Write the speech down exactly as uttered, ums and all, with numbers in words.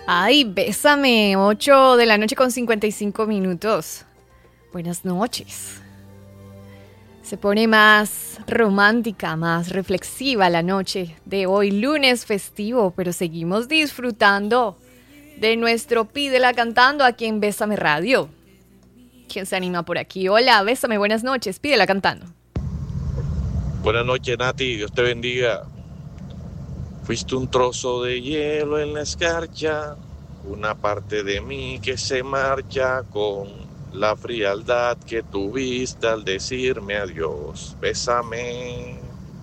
Ay, bésame, ocho de la noche con cincuenta y cinco minutos. Buenas noches. Se pone más romántica, más reflexiva la noche de hoy, lunes festivo, pero seguimos disfrutando de nuestro Pídela Cantando aquí en Bésame Radio. ¿Quién se anima por aquí? Hola, bésame, buenas noches, Pídela Cantando. Buenas noches, Nati, Dios te bendiga. Fuiste un trozo de hielo en la escarcha, una parte de mí que se marcha con la frialdad que tuviste al decirme adiós. Bésame.